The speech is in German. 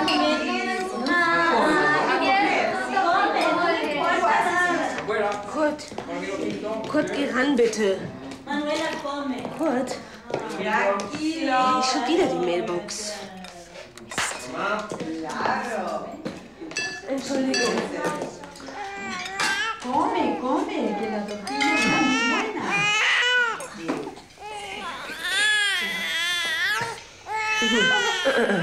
Kurt, geh ran, bitte. Kurt? Ja, Kilo. Schon wieder die Mailbox. Mist. Entschuldigung. Come, che la tortilla è muy buena.